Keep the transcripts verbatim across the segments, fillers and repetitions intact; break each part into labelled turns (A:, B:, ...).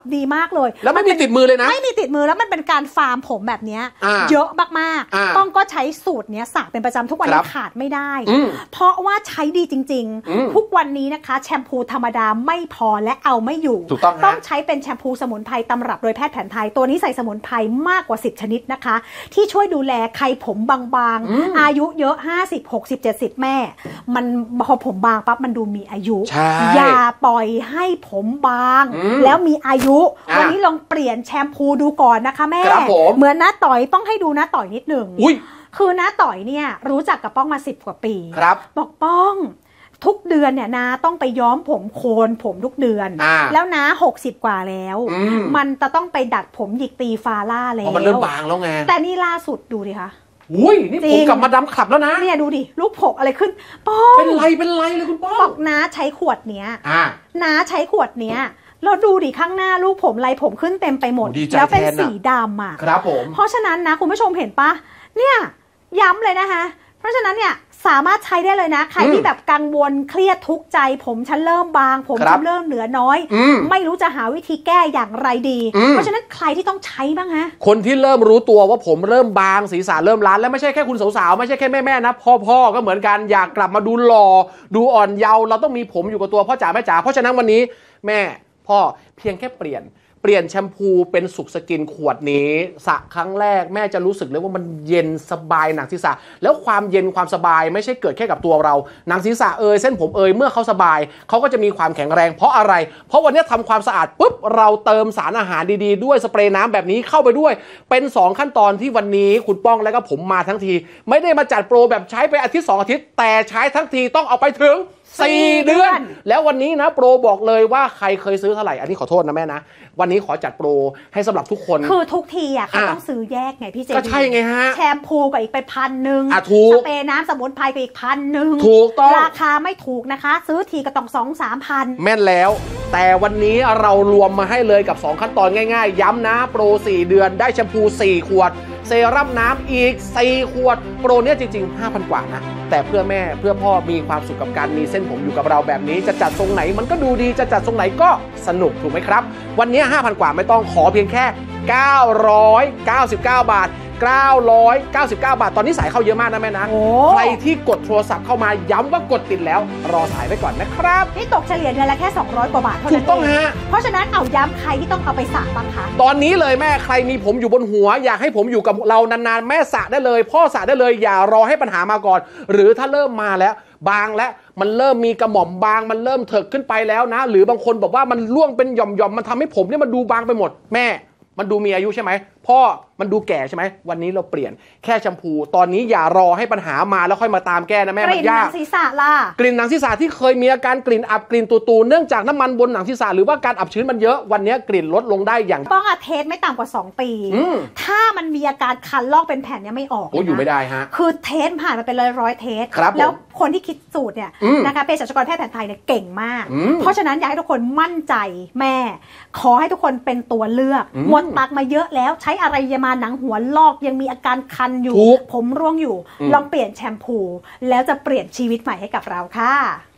A: ดีมากเลย
B: แล้วไม่มีติดมือเลยนะ
A: ไม่มีติดมือแล้วมันเป็นการฟาร์มผมแบบนี้เยอะมากๆต้องก็ใช้สูตรนี้สระเป็นประจำทุกวันนี้ขาดไม่ได้เพราะว่าใช้ดีจริงๆทุกวันนี้นะคะแชมพูธรรมดาไม่พอและเอาไม่อยู่
B: ต้อง,
A: ต้องใช้เป็นแชมพูสมุนไพรตำรับโดยแพทย์แผนไทยตัวนี้ใส่สมุนไพรมากกว่าสิบชนิดนะคะที่ช่วยดูแลใครผมบางๆอายุเยอะห้าสิบ หกสิบ เจ็ดสิบแม่มันพอผมบางปั๊บมันดูมีอายุอย่าปล่อยให้ผมบางแล้วมีอายุวันนี้ลองเปลี่ยนแชมพูดูก่อนนะคะแม่เหมือนน้าต่อยต้องให้ดูน้าต่อยนิดหนึ่งคือน้าต่อยเนี่ยรู้จักกับป้องมาสิบกว่าปีบอกป้องทุกเดือนเนี่ยนาต้องไปย้อมผมโคนผมทุกเดือนแล้วนะหกสิบกว่าแล้วมมันจะต้องไปดัดผมหยิกตีฟาล่าแล้ว
B: มันเริ่มบางแล้วไง
A: แต่นี่ล่าสุดดูดิคะ
B: อุ้ยนี่ผมกลับมาดำขับแล้วนะ
A: เนี่ยดูดิลูกผมอะไรขึ้นป้อง
B: เป็นไรเป็นไรเลยคุณป้อง
A: บอกน้าใช้ขวดเนี้ยน้าใช้ขวดเนี้ยเราดูดิข้างหน้าลูกผมลายผมขึ้นเต็มไปหมดแล้วเป็นสีดำอ่ะ
B: ครับผม
A: เพราะฉะนั้นนะคุณผู้ชมเห็นปะเนี่ยย้ำเลยนะคะเพราะฉะนั้นเนี่ยสามารถใช้ได้เลยนะใครที่แบบกังวลเครียดทุกข์ใจผมฉันเริ่มบางผมฉันเริ่มเหลือน้อยไม่รู้จะหาวิธีแก้อย่างไรดีเพราะฉะนั้นใครที่ต้องใช้บ้างฮะ
B: คนที่เริ่มรู้ตัวว่าผมเริ่มบางศีรษะเริ่มล้านและไม่ใช่แค่คุณสาวๆไม่ใช่แค่แม่ๆนะพ่อๆก็เหมือนกันอยากกลับมาดูหล่อดูอ่อนเยาว์เราต้องมีผมอยู่กับตัวพ่อจ๋าแม่จ๋าเพราะฉะนั้นวันนี้แม่พ่อเพียงแค่เปลี่ยนเปลี่ยนแชมพูเป็นสุขสกินขวดนี้สระครั้งแรกแม่จะรู้สึกเลยว่ามันเย็นสบายหนังศีรษะแล้วความเย็นความสบายไม่ใช่เกิดแค่กับตัวเราหนังศีรษะเอยเส้นผมเอยเมื่อเขาสบายเขาก็จะมีความแข็งแรงเพราะอะไรเพราะวันนี้ทำความสะอาดปุ๊บเราเติมสารอาหารดีๆด้วยสเปรย์น้ำแบบนี้เข้าไปด้วยเป็นสองขั้นตอนที่วันนี้คุณป้องและก็ผมมาทั้งทีไม่ได้มาจัดโปรแบบใช้ไปอาทิตย์สองอาทิตย์แต่ใช้ทั้งทีต้องเอาไปถึงสี่เดือนแล้ววันนี้นะโปรบอกเลยว่าใครเคยซื้อเท่าไหร่อันนี้ขอโทษนะแม่นะวันนี้ขอจัดโปรให้สำหรับทุกคน
A: คือทุกทีอ่ะเขาต้องซื้อแยกไงพี่เจ
B: ก็ใช่ไงฮะ
A: แชมพูกับอีกไปพันหนึ่งสเปรย์น้ำสมุนไพรกับอีกพันหนึ่ง
B: ถูกต้อง
A: ราคาไม่ถูกนะคะซื้อทีก็ต้องสองสามพัน
B: แม่นแล้วแต่วันนี้เรารวมมาให้เลยกับสองขั้นตอนง่ายๆย้ำนะโปรสี่เดือนได้แชมพูสี่ขวดเซรั่มน้ำอีกสี่ขวดโปรเนี้ยจริงๆ ห้าพัน กว่านะแต่เพื่อแม่เพื่อพ่อมีความสุขกับการมีเส้นผมอยู่กับเราแบบนี้จะจัดทรงไหนมันก็ดูดีจะจัดทรงไหนก็สนุกถูกไหมครับวันนี้ ห้าพัน กว่าไม่ต้องขอเพียงแค่เก้าร้อยเก้าสิบเก้าบาทเก้าร้อยเก้าสิบเก้าบาทตอนนี้สายเข้าเยอะมากนะแม่นะใครที่กดโทรศัพท์เข้ามาย้ำว่ากดติดแล้วรอสายไว้ก่อนนะครับ
A: นี่ตกเฉลี่ยเดือนละแค่สองร้อยกว่าบาทเท่านั้น
B: ถูกต้องฮะ
A: เพราะฉะนั้นเอาย้ำใครที่ต้องเอาไปสระบ้างคะ
B: ตอนนี้เลยแม่ใครมีผมอยู่บนหัวอยากให้ผมอยู่กับเรานานๆแม่สระได้เลยพ่อสระได้เลยอย่ารอให้ปัญหามาก่อนหรือถ้าเริ่มมาแล้วบางแล้วมันเริ่มมีกระหม่อมบางมันเริ่มเถิกขึ้นไปแล้วนะหรือบางคนบอกว่ามันร่วงเป็นหย่อมๆมันทำให้ผมเนี่ยมันดูบางไปหมดแม่มันดูมีอายุใช่ไหมพ่อมันดูแก่ใช่ไหมวันนี้เราเปลี่ยนแค่แชมพูตอนนี้อย่ารอให้ปัญหามาแล้วค่อยมาตามแก้นะแม่มันยาก
A: กลิ่นหนังศีรษะล่ะ
B: กลิ่นหนังศีรษะที่เคยมีอาการกลิ่นอับกลิ่นตูๆเนื่องจากน้ำมันบนหนังศีรษะหรือว่าการอับชื้นมันเยอะวันนี้กลิ่นลดลงได้อย่าง
A: ป้องอะเทสไม่ต่ำกว่าสองปีถ้ามันมีอาการคันลอกเป็นแผ่นเนี่ยไม่ออก
B: โอ้อยู่ไม่ได้ฮะ
A: คือเทสผ่านมาเป็นร้อยร้อยเทสแล้วคนที่คิดสูตรเนี่ยนะคะเภสัชกรแพทย์แผนไทยเนี่ยเก่งมากเพราะฉะนั้นอยากให้ทุกคนมั่นใจแม่ขอให้ทุกคนเป็นตัวเลือกหมดตักมาเยอะแล้วใช้อะไรยามาหนังหัวลอกยังมีอาการคันอยู่ผมร่วงอยู่ลองเปลี่ยนแชมพูแล้วจะเปลี่ยนชีวิตใหม่ให้กับเราค่ะ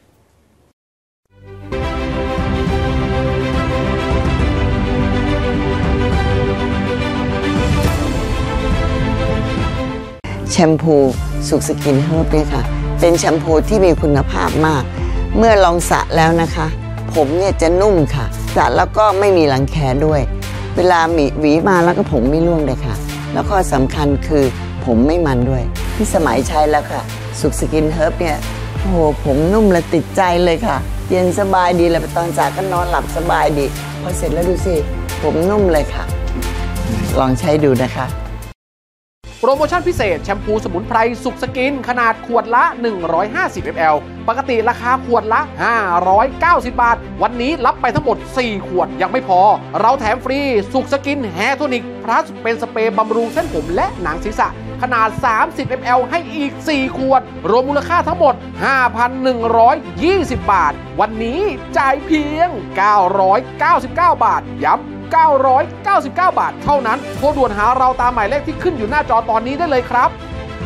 C: แชมพูสุขสกินเฮิร์บเนี่ยค่ะเป็นแชมพูที่มีคุณภาพมากเมื่อลองสระแล้วนะคะผมเนี่ยจะนุ่มค่ะสระแล้วก็ไม่มีรังแคด้วยเวลาหวีมาแล้วก็ผมไม่ร่วงเลยค่ะแล้วก็สำคัญคือผมไม่มันด้วยพี่สมัยใช้แล้วค่ะสุขสกินเฮิร์บเนี่ยโอ้โหผมนุ่มและติดใจเลยค่ะเย็นสบายดีเลยตอนจากก็นอนหลับสบายดีพอเสร็จแล้วดูสิผมนุ่มเลยค่ะลองใช้ดูนะคะ
B: โปรโมชั่นพิเศษแชมพูสมุนไพรสุขสกินขนาดขวดละหนึ่งร้อยห้าสิบมิลลิลิตรปกติราคาขวดละห้าร้อยเก้าสิบบาทวันนี้รับไปทั้งหมดสี่ขวดยังไม่พอเราแถมฟรีสุขสกินแฮร์โทนิกพลัสเป็นสเปรย์บำรุงเส้นผมและหนังศีรษะขนาดสามสิบมิลลิลิตรให้อีกสี่ขวดรวมมูลค่าทั้งหมด ห้าพันหนึ่งร้อยยี่สิบ บาทวันนี้จ่ายเพียงเก้าร้อยเก้าสิบเก้าบาทย้ำเก้าร้อยเก้าสิบเก้าบาทเท่านั้นโทรด่วนหาเราตามหมายเลขที่ขึ้นอยู่หน้าจอตอนนี้ได้เลยครับ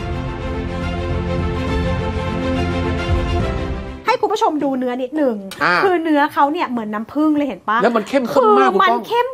A: ให้คุณผู้ชมดูเนื้อนิดหนึ่งคือเนื้อเขาเนี่ยเหมือนน้ำผึ้งเลยเห็นปะ
B: แล้วมันเข้มข้นมาก
A: คือมันเข้ม